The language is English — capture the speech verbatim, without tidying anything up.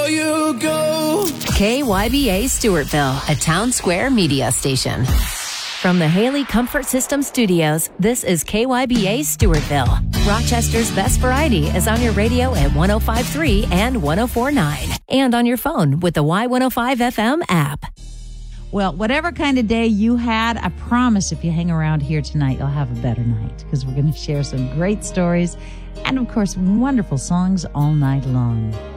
before you go. K Y B A Stewartville, a Town Square media station. From the Haley Comfort System Studios, this is K Y B A Stewartville. Rochester's best variety is on your radio at one oh five point three and one oh four point nine. And on your phone with the Y one oh five F M app. Well, whatever kind of day you had, I promise if you hang around here tonight, you'll have a better night because we're going to share some great stories and, of course, wonderful songs all night long.